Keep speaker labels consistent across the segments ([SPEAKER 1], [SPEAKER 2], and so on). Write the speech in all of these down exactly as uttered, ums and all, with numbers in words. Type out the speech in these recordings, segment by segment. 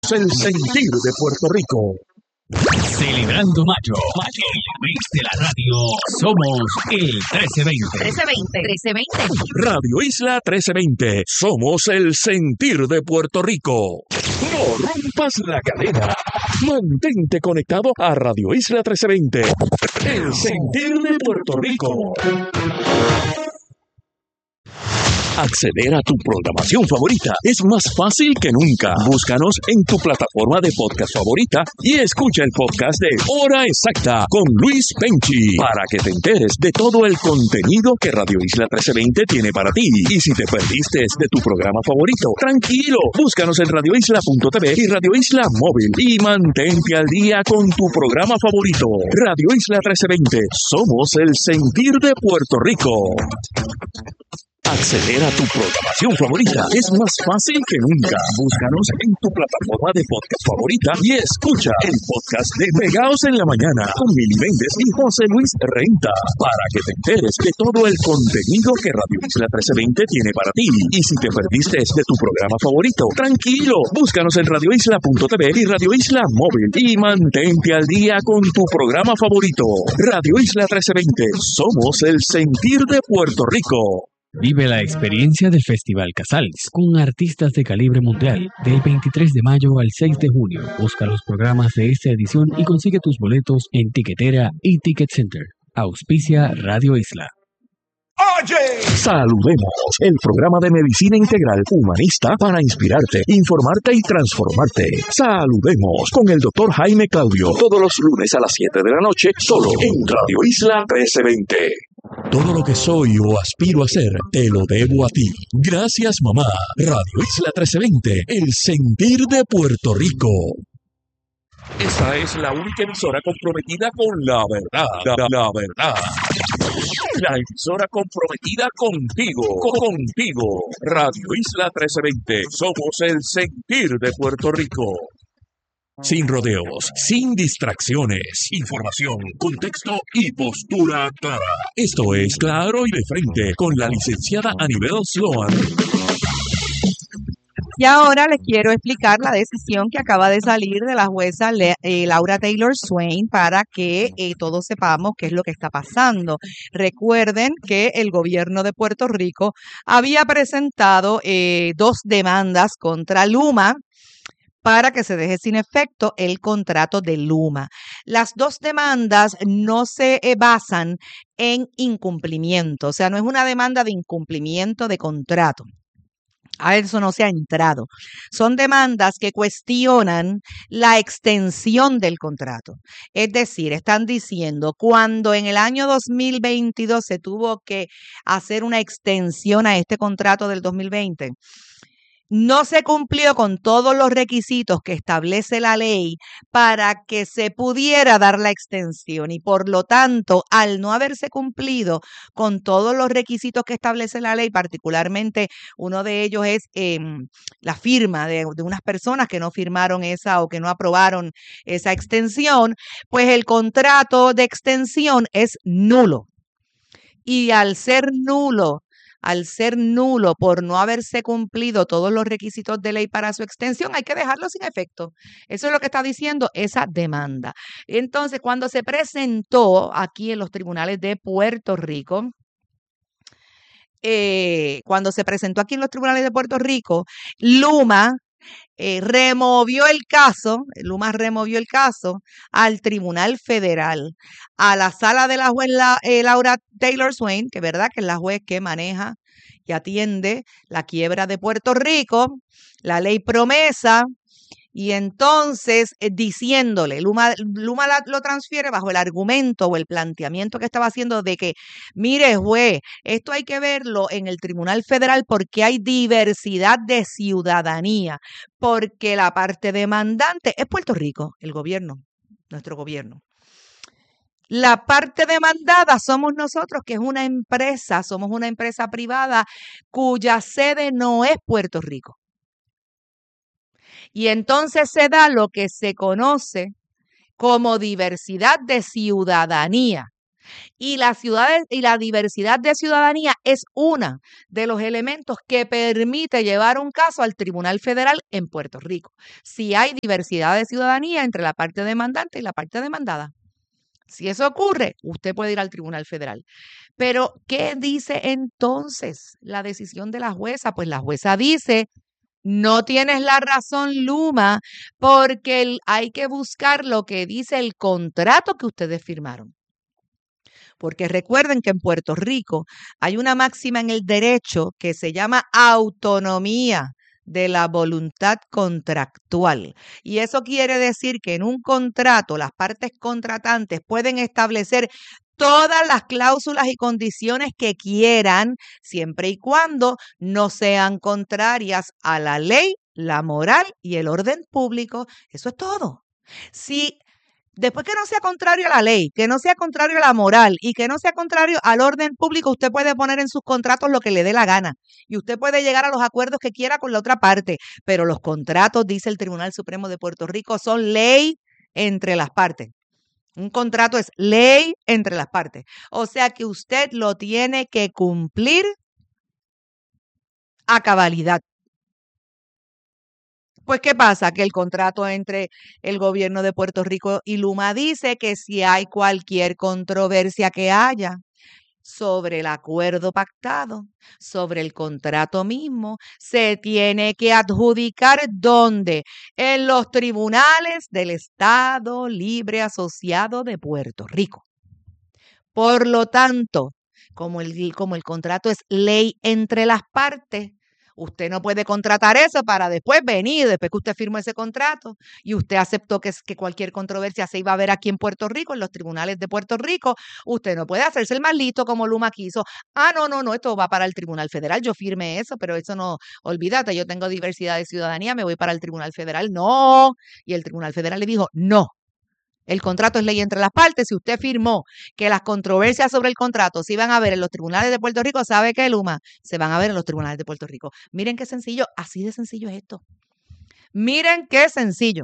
[SPEAKER 1] Somos el sentir de Puerto Rico.
[SPEAKER 2] Celebrando Mayo, Mayo, el mes de la radio, somos el trece veinte.
[SPEAKER 3] trece veinte, trece veinte.
[SPEAKER 1] Radio Isla trece veinte, somos el sentir de Puerto Rico. No rompas la cadena. Mantente conectado a Radio Isla trece veinte, el sentir de Puerto Rico. Acceder a tu programación favorita es más fácil que nunca. Búscanos en tu plataforma de podcast favorita y escucha el podcast de Hora Exacta con Luis Penchi para que te enteres de todo el contenido que Radio Isla trece veinte tiene para ti. Y si te perdiste de tu programa favorito, tranquilo, búscanos en radio isla punto t v y Radio Isla Móvil y mantente al día con tu programa favorito. Radio Isla trece veinte, somos el sentir de Puerto Rico. Acceder a tu programación favorita es más fácil que nunca. Búscanos en tu plataforma de podcast favorita y escucha el podcast de Pegaos en la Mañana con Mili Méndez y José Luis Renta para que te enteres de todo el contenido que Radio Isla trece veinte tiene para ti. Y si te perdiste de tu programa favorito, tranquilo, búscanos en radio isla punto t v y Radio Isla Móvil y mantente al día con tu programa favorito. Radio Isla trece veinte, somos el sentir de Puerto Rico.
[SPEAKER 2] Vive la experiencia del Festival Casals con artistas de calibre mundial del veintitrés de mayo al seis de junio. Busca los programas de esta edición y consigue tus boletos en Tiquetera y Ticket Center. Auspicia Radio Isla.
[SPEAKER 1] Oye, saludemos el programa de medicina integral humanista para inspirarte, informarte y transformarte. Saludemos con el doctor Jaime Claudio todos los lunes a las siete de la noche solo en Radio Isla trece veinte. Todo lo que soy o aspiro a ser, te lo debo a ti. Gracias, mamá. Radio Isla trece veinte, el sentir de Puerto Rico. Esta es la única emisora comprometida con la verdad. La, la verdad. La emisora comprometida contigo. Contigo. Radio Isla trece veinte. Somos el sentir de Puerto Rico. Sin rodeos, sin distracciones, información, contexto y postura clara. Esto es Claro y de Frente con la licenciada Anibel Sloan.
[SPEAKER 3] Y ahora les quiero explicar la decisión que acaba de salir de la jueza Le- eh, Laura Taylor Swain para que eh, todos sepamos qué es lo que está pasando. Recuerden que el gobierno de Puerto Rico había presentado eh, dos demandas contra Luma para que se deje sin efecto el contrato de Luma. Las dos demandas no se eh, basan en incumplimiento, o sea, no es una demanda de incumplimiento de contrato. A eso no se ha entrado. Son demandas que cuestionan la extensión del contrato. Es decir, están diciendo, cuando en el año dos mil veintidós se tuvo que hacer una extensión a este contrato del dos mil veinte, no se cumplió con todos los requisitos que establece la ley para que se pudiera dar la extensión y por lo tanto, al no haberse cumplido con todos los requisitos que establece la ley, particularmente uno de ellos es eh, la firma de, de unas personas que no firmaron esa o que no aprobaron esa extensión, pues el contrato de extensión es nulo. Y al ser nulo, al ser nulo por no haberse cumplido todos los requisitos de ley para su extensión, hay que dejarlo sin efecto. Eso es lo que está diciendo esa demanda. Entonces, cuando se presentó aquí en los tribunales de Puerto Rico, eh, cuando se presentó aquí en los tribunales de Puerto Rico, Luma eh, removió el caso, Luma removió el caso al Tribunal Federal, a la sala de la juez la, eh, Laura Taylor Swain, que verdad que es la juez que maneja y atiende la quiebra de Puerto Rico, la ley promesa, y entonces eh, diciéndole, Luma, Luma la, lo transfiere bajo el argumento o el planteamiento que estaba haciendo de que, mire juez, esto hay que verlo en el Tribunal Federal porque hay diversidad de ciudadanía, porque la parte demandante es Puerto Rico, el gobierno, nuestro gobierno. La parte demandada somos nosotros, que es una empresa, somos una empresa privada cuya sede no es Puerto Rico. Y entonces se da lo que se conoce como diversidad de ciudadanía. Y la ciudad y la diversidad de ciudadanía es uno de los elementos que permite llevar un caso al Tribunal Federal en Puerto Rico. Si hay diversidad de ciudadanía entre la parte demandante y la parte demandada. Si eso ocurre, usted puede ir al Tribunal Federal. Pero, ¿qué dice entonces la decisión de la jueza? Pues la jueza dice, no tienes la razón, Luma, porque el, hay que buscar lo que dice el contrato que ustedes firmaron. Porque recuerden que en Puerto Rico hay una máxima en el derecho que se llama autonomía de la voluntad contractual. Y eso quiere decir que en un contrato las partes contratantes pueden establecer todas las cláusulas y condiciones que quieran, siempre y cuando no sean contrarias a la ley, la moral y el orden público. Eso es todo. Si Después que no sea contrario a la ley, que no sea contrario a la moral y que no sea contrario al orden público, usted puede poner en sus contratos lo que le dé la gana y usted puede llegar a los acuerdos que quiera con la otra parte, pero los contratos, dice el Tribunal Supremo de Puerto Rico, son ley entre las partes. Un contrato es ley entre las partes. O sea que usted lo tiene que cumplir a cabalidad. Pues, ¿qué pasa? Que el contrato entre el gobierno de Puerto Rico y Luma dice que si hay cualquier controversia que haya sobre el acuerdo pactado, sobre el contrato mismo, se tiene que adjudicar ¿dónde? En los tribunales del Estado Libre Asociado de Puerto Rico. Por lo tanto, como el, como el contrato es ley entre las partes, usted no puede contratar eso para después venir, después que usted firmó ese contrato y usted aceptó que, que cualquier controversia se iba a ver aquí en Puerto Rico, en los tribunales de Puerto Rico. Usted no puede hacerse el más listo como Luma quiso. Ah, no, no, no, esto va para el Tribunal Federal. Yo firmé eso, pero eso no, olvídate, yo tengo diversidad de ciudadanía, me voy para el Tribunal Federal. No. Y el Tribunal Federal le dijo, no. El contrato es ley entre las partes. Si usted firmó que las controversias sobre el contrato se iban a ver en los tribunales de Puerto Rico, ¿sabe qué, Luma? Se van a ver en los tribunales de Puerto Rico. Miren qué sencillo, así de sencillo es esto. Miren qué sencillo.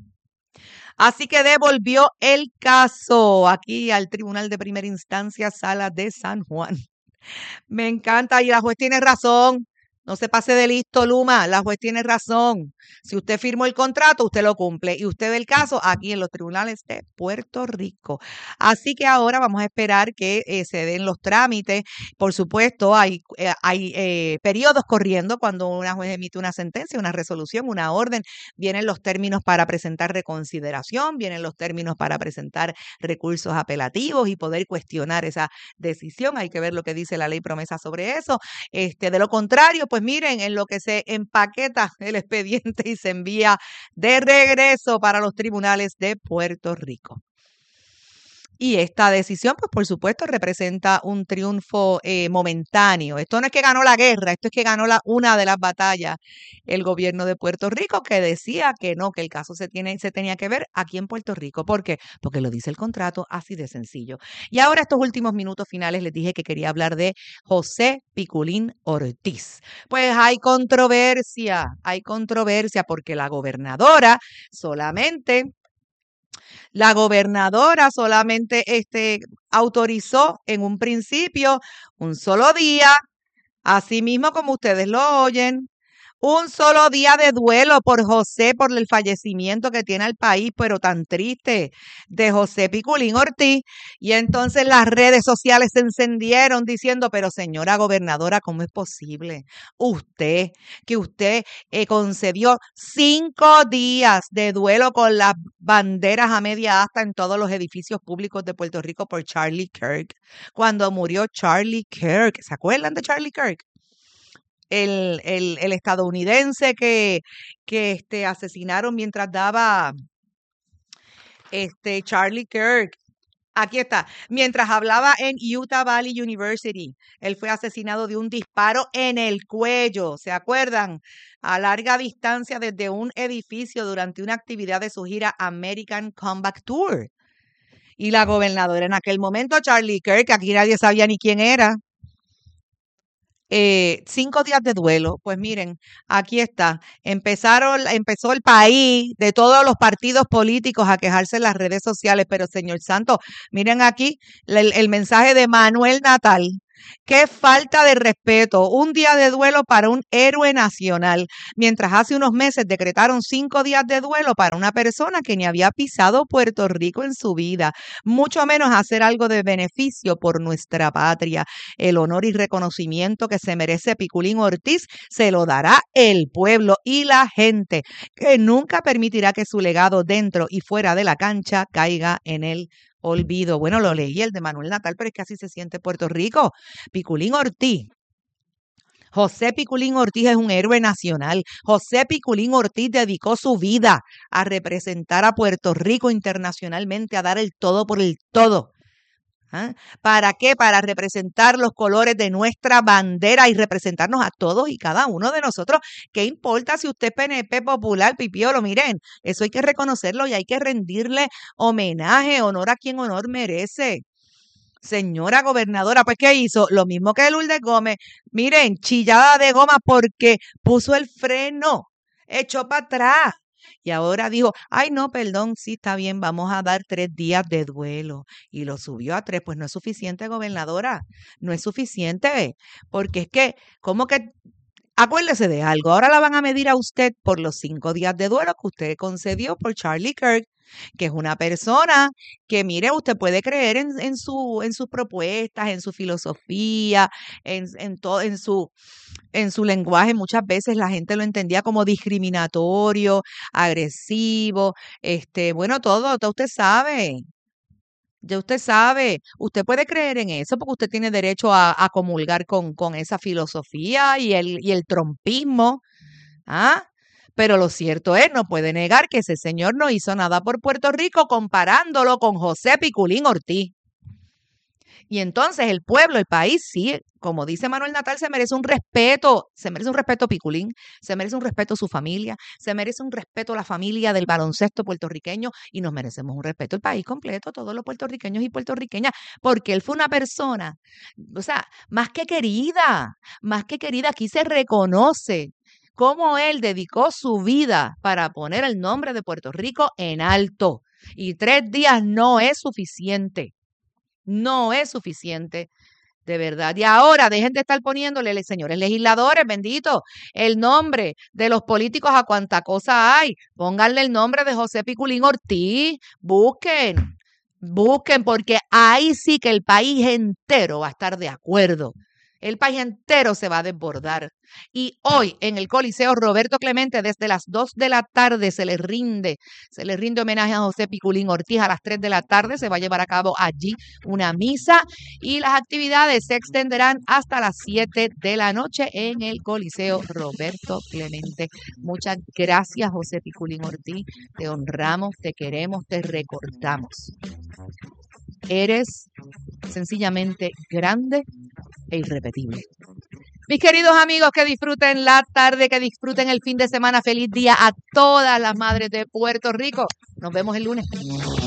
[SPEAKER 3] Así que devolvió el caso aquí al Tribunal de Primera Instancia, Sala de San Juan. Me encanta y la juez tiene razón. No se pase de listo, Luma. La juez tiene razón. Si usted firmó el contrato, usted lo cumple. Y usted ve el caso aquí en los tribunales de Puerto Rico. Así que ahora vamos a esperar que eh, se den los trámites. Por supuesto, hay, eh, hay eh, periodos corriendo cuando una juez emite una sentencia, una resolución, una orden. Vienen los términos para presentar reconsideración, vienen los términos para presentar recursos apelativos y poder cuestionar esa decisión. Hay que ver lo que dice la ley promesa sobre eso. Este, de lo contrario, pues miren, en lo que se empaqueta el expediente y se envía de regreso para los tribunales de Puerto Rico. Y esta decisión, pues por supuesto, representa un triunfo eh, momentáneo. Esto no es que ganó la guerra, esto es que ganó la, una de las batallas el gobierno de Puerto Rico, que decía que no, que el caso se, tiene, se tenía que ver aquí en Puerto Rico. ¿Por qué? Porque lo dice el contrato, así de sencillo. Y ahora estos últimos minutos finales les dije que quería hablar de José Piculín Ortiz. Pues hay controversia, hay controversia porque la gobernadora solamente... La gobernadora solamente este, autorizó en un principio un solo día, así mismo como ustedes lo oyen, un solo día de duelo por José, por el fallecimiento que tiene el país, pero tan triste, de José Piculín Ortiz. Y entonces las redes sociales se encendieron diciendo, pero señora gobernadora, ¿cómo es posible? Usted, que usted eh, concedió cinco días de duelo con las banderas a media asta en todos los edificios públicos de Puerto Rico por Charlie Kirk. Cuando murió Charlie Kirk, ¿se acuerdan de Charlie Kirk? El, el, el estadounidense que, que este, asesinaron mientras daba este, Charlie Kirk. Aquí está. Mientras hablaba en Utah Valley University, él fue asesinado de un disparo en el cuello. ¿Se acuerdan? A larga distancia desde un edificio durante una actividad de su gira American Comeback Tour. Y la gobernadora en aquel momento, Charlie Kirk, aquí nadie sabía ni quién era. Eh, cinco días de duelo, pues miren, aquí está. Empezaron, empezó el país de todos los partidos políticos a quejarse en las redes sociales, pero señor Santo, miren aquí el, el mensaje de Manuel Natal. Qué falta de respeto, un día de duelo para un héroe nacional, mientras hace unos meses decretaron cinco días de duelo para una persona que ni había pisado Puerto Rico en su vida, mucho menos hacer algo de beneficio por nuestra patria. El honor y reconocimiento que se merece Piculín Ortiz se lo dará el pueblo y la gente, que nunca permitirá que su legado dentro y fuera de la cancha caiga en el olvido. Bueno, lo leí el de Manuel Natal, pero es que así se siente Puerto Rico. Piculín Ortiz. José Piculín Ortiz es un héroe nacional. José Piculín Ortiz dedicó su vida a representar a Puerto Rico internacionalmente, a dar el todo por el todo. ¿Ah? ¿Para qué? Para representar los colores de nuestra bandera y representarnos a todos y cada uno de nosotros. ¿Qué importa si usted es P N P, popular, pipiolo? Miren, eso hay que reconocerlo y hay que rendirle homenaje, honor a quien honor merece. Señora gobernadora, pues ¿qué hizo? Lo mismo que Lourdes Gómez. Miren, chillada de goma porque puso el freno, echó para atrás. Y ahora dijo, ay no, perdón, sí está bien, vamos a dar tres días de duelo. Y lo subió a tres, pues no es suficiente, gobernadora, no es suficiente, porque es que, ¿cómo que? Acuérdese de algo, ahora la van a medir a usted por los cinco días de duelo que usted concedió por Charlie Kirk, que es una persona que, mire, usted puede creer en, en, su, en sus propuestas, en su filosofía, en, en, todo, en, su, en su lenguaje. Muchas veces la gente lo entendía como discriminatorio, agresivo, este, bueno, todo, todo usted sabe. Ya usted sabe, usted puede creer en eso porque usted tiene derecho a, a comulgar con, con esa filosofía y el, y el trompismo, ¿ah? Pero lo cierto es, no puede negar que ese señor no hizo nada por Puerto Rico comparándolo con José Piculín Ortiz. Y entonces el pueblo, el país, sí, como dice Manuel Natal, se merece un respeto, se merece un respeto Piculín, se merece un respeto a su familia, se merece un respeto a la familia del baloncesto puertorriqueño y nos merecemos un respeto el país completo, todos los puertorriqueños y puertorriqueñas, porque él fue una persona, o sea, más que querida, más que querida, aquí se reconoce cómo él dedicó su vida para poner el nombre de Puerto Rico en alto. Y tres días no es suficiente. No es suficiente, de verdad. Y ahora dejen de estar poniéndole, señores legisladores, bendito, el nombre de los políticos a cuanta cosa hay. Pónganle el nombre de José Piculín Ortiz. Busquen, busquen, porque ahí sí que el país entero va a estar de acuerdo. El país entero se va a desbordar. Y hoy en el Coliseo Roberto Clemente, desde las dos de la tarde, se le rinde, se le rinde homenaje a José Piculín Ortiz. A las tres de la tarde se va a llevar a cabo allí una misa y las actividades se extenderán hasta las siete de la noche en el Coliseo Roberto Clemente. Muchas gracias, José Piculín Ortiz. Te honramos, te queremos, te recordamos. Eres sencillamente grande e irrepetible. Mis queridos amigos, que disfruten la tarde, que disfruten el fin de semana. Feliz día a todas las madres de Puerto Rico. Nos vemos el lunes.